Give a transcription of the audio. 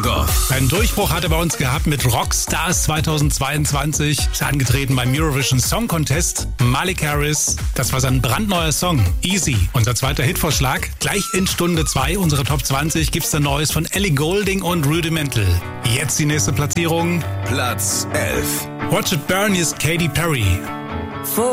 Goth. Einen Durchbruch hat er bei uns gehabt mit Rockstars 2022. Ist angetreten beim Eurovision Song Contest. Malik Harris, das war sein brandneuer Song, Easy. Unser zweiter Hitvorschlag. Gleich in Stunde 2 unserer Top 20 gibt's da Neues von Ellie Goulding und Rudimental. Jetzt die nächste Platzierung. Platz 11. Watch It Burn ist Katy Perry.